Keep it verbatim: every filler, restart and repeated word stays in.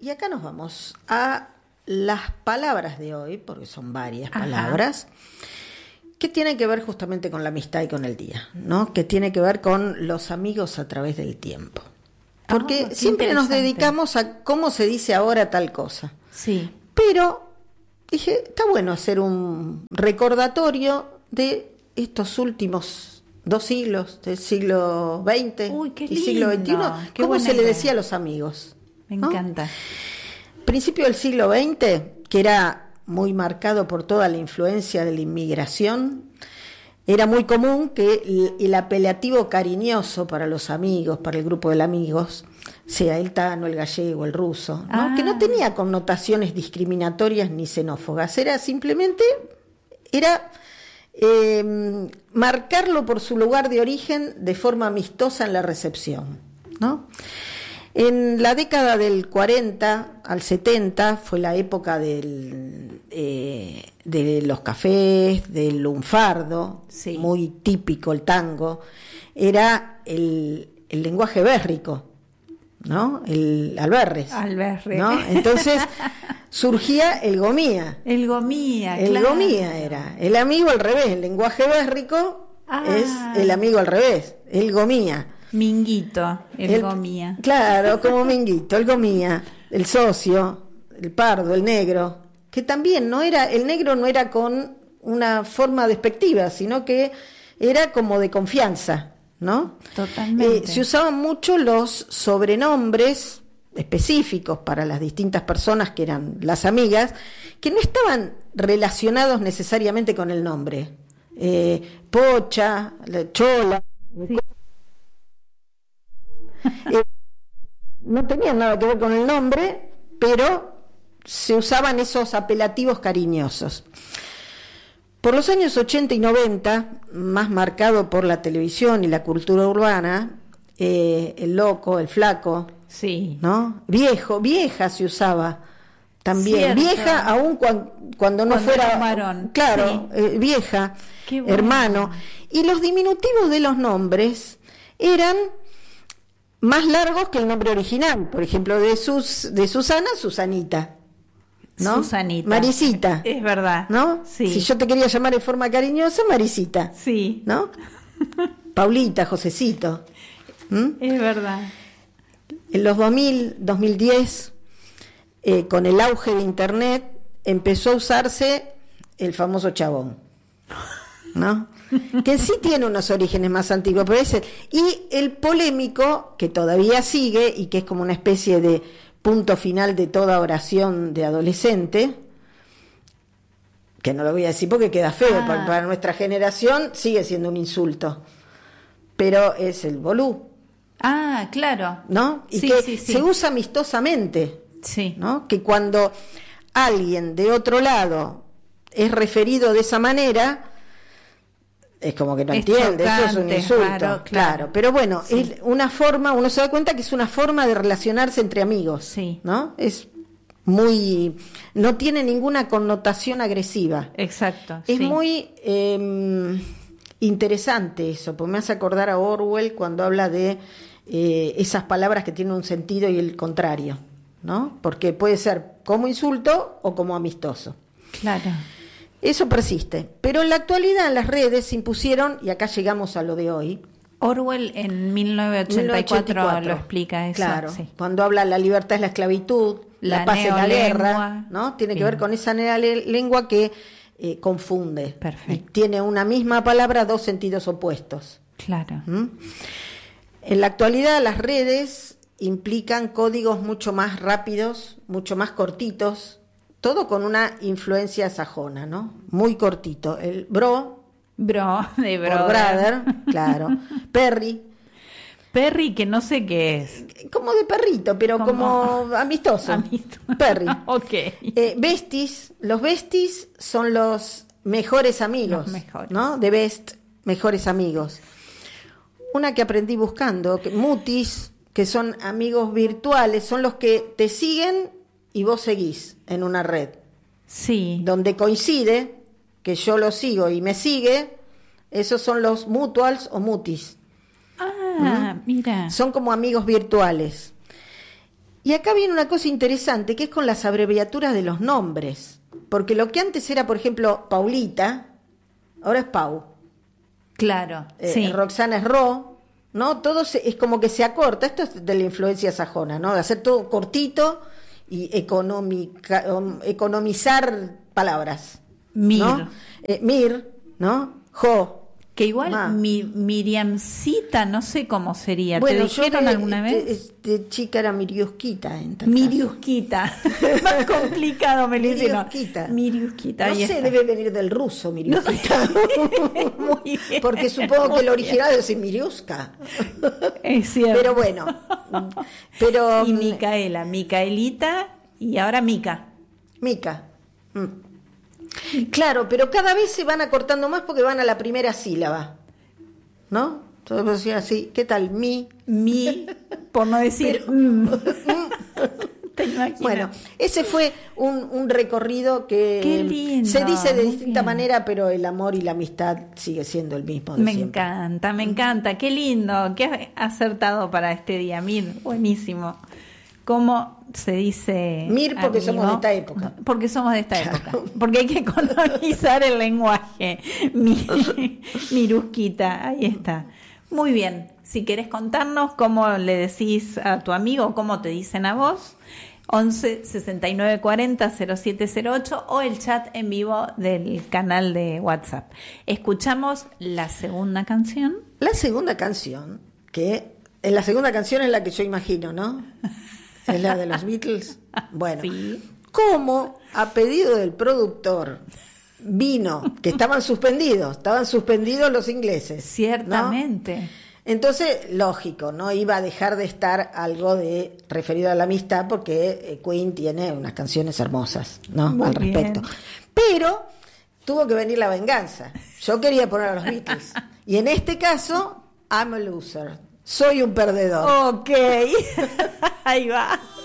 y acá nos vamos a las palabras de hoy, porque son varias palabras, Ajá. que tienen que ver justamente con la amistad y con el día, ¿no? Que tiene que ver con los amigos a través del tiempo. Porque oh, siempre nos dedicamos a cómo se dice ahora tal cosa. Sí. Pero dije, está bueno hacer un recordatorio de estos últimos dos siglos, del siglo veinte Uy, qué y lindo. siglo veintiuno, Qué cómo se idea. le decía a los amigos. Me ¿no? encanta. Principio del siglo veinte, que era muy marcado por toda la influencia de la inmigración, era muy común que el, el apelativo cariñoso para los amigos, para el grupo de amigos, sea el tano, el gallego, el ruso, ¿no? Ah. Que no tenía connotaciones discriminatorias ni xenófobas, era simplemente, era eh, marcarlo por su lugar de origen de forma amistosa en la recepción, ¿no? En la década del cuarenta al setenta fue la época del, eh, de los cafés, del lunfardo, sí. muy típico el tango, era el, el lenguaje bérrico, ¿no? El alberres. Alberre. ¿no? Entonces surgía el gomía. El gomía, El claro. gomía era. El amigo al revés, el lenguaje bérrico ah. es el amigo al revés, el gomía. Minguito, el, el gomía. Claro, como minguito, el gomía, el socio, el pardo, el negro, que también no era, el negro no era con una forma despectiva, sino que era como de confianza, ¿no? Totalmente. Eh, se usaban mucho los sobrenombres específicos para las distintas personas que eran las amigas, que no estaban relacionados necesariamente con el nombre. Eh, Pocha, Chola. Sí. Eh, no tenían nada que ver con el nombre, pero se usaban esos apelativos cariñosos. Por los años ochenta y noventa, más marcado por la televisión y la cultura urbana, eh, el loco, el flaco, sí. ¿no? Viejo, vieja se usaba también, Cierto. Vieja aún cuando, cuando no cuando fuera varón. claro, sí. eh, vieja, bueno. hermano, y los diminutivos de los nombres eran más largos que el nombre original. Por ejemplo, de sus de Susana, Susanita, ¿no? Susanita. Marisita. Es verdad. ¿No? Sí. Si yo te quería llamar de forma cariñosa, Marisita. Sí. ¿No? Paulita, Josecito. ¿Mm? Es verdad. En los dos mil, dos mil diez, eh, con el auge de Internet, empezó a usarse el famoso chabón, ¿no? Que sí tiene unos orígenes más antiguos, pero es el, y el polémico, que todavía sigue y que es como una especie de punto final de toda oración de adolescente, que no lo voy a decir porque queda feo, ah. para, para nuestra generación sigue siendo un insulto, pero es el bolú. Ah, claro. ¿No? Y sí, que sí, sí. se usa amistosamente, sí. ¿no? Que cuando alguien de otro lado es referido de esa manera, es como que no es entiende, chocante, eso es un insulto, claro, claro. claro. Pero bueno, sí. es una forma, uno se da cuenta que es una forma de relacionarse entre amigos, sí. ¿no? Es muy, no tiene ninguna connotación agresiva. Exacto. Es sí. muy eh, interesante eso, porque me hace acordar a Orwell cuando habla de eh, esas palabras que tienen un sentido y el contrario, ¿no? Porque puede ser como insulto o como amistoso. Claro. Eso persiste, pero en la actualidad las redes se impusieron, y acá llegamos a lo de hoy. Orwell en mil novecientos ochenta y cuatro, mil novecientos ochenta y cuatro lo explica eso. Claro, sí. Cuando habla la libertad es la esclavitud, la, la paz es la guerra, neolengua. ¿no? Tiene Bien. que ver con esa neolengua que eh, confunde. Perfecto. Y tiene una misma palabra, dos sentidos opuestos. Claro. ¿Mm? En la actualidad las redes implican códigos mucho más rápidos, mucho más cortitos, todo con una influencia sajona, ¿no? Muy cortito. El bro, bro, de por brother. brother, claro. Perry. Perry, que no sé qué es. Como de perrito, pero como, como amistoso. Amistoso. Perry. Ok. Eh, besties, los besties son los mejores amigos, Los mejores. ¿no? De best, mejores amigos. Una que aprendí buscando, que, mutis, que son amigos virtuales, son los que te siguen y vos seguís en una red. Sí. Donde coincide que yo lo sigo y me sigue, esos son los mutuals o mutis. Ah, ¿Mm? mira. Son como amigos virtuales. Y acá viene una cosa interesante, que es con las abreviaturas de los nombres. Porque lo que antes era, por ejemplo, Paulita, ahora es Pau. Claro, Eh, sí. Roxana es Ro, ¿no? Todo se, es como que se acorta. Esto es de la influencia sajona, ¿no? De hacer todo cortito y económica, economizar palabras. Mir. ¿No? Eh, Mir, ¿no? Jo. Que igual Ma. mi, Miriamcita, no sé cómo sería. Bueno, ¿Te dijeron yo de, alguna de, vez? De, de chica era Miriusquita. En tal Miriusquita. Más complicado me lo hicieron. Miriusquita. Miriusquita. No ahí sé, está. debe venir del ruso, Miriusquita. Muy bien. Porque supongo que el original es Miriuska. Es cierto. Pero bueno. Pero, Y Micaela, Micaelita y ahora Mica. Mica. Mm. Claro, pero cada vez se van acortando más porque van a la primera sílaba. ¿No? Todos decían así, ¿qué tal? Mi. Mi, por no decir. mm. ¿Te imaginas? Bueno, ese fue un, un recorrido que Qué lindo, se dice de muy distinta bien. manera, pero el amor y la amistad sigue siendo el mismo de Me siempre. encanta, me encanta. Qué lindo, qué acertado para este día, Mir. Buenísimo. ¿Cómo se dice? Mir porque amigo? somos de esta época. Porque somos de esta época. Porque hay que colonizar el lenguaje. Mi, Mirusquita, ahí está. Muy bien. Si querés contarnos cómo le decís a tu amigo, cómo te dicen a vos, once sesenta y nueve cuarenta cero siete cero ocho o el chat en vivo del canal de WhatsApp. Escuchamos la segunda canción. La segunda canción, que en la segunda canción es la que yo imagino, ¿no? Es la de los Beatles. Bueno, Sí. como a pedido del productor vino, que estaban suspendidos, estaban suspendidos los ingleses. ¿no? Ciertamente. Entonces, lógico, no iba a dejar de estar algo de referido a la amistad porque eh, Queen tiene unas canciones hermosas, ¿no? Muy Al respecto. bien. Pero tuvo que venir la venganza. Yo quería poner a los Beatles. Y en este caso, I'm a loser. Soy un perdedor. Ok. Ahí va.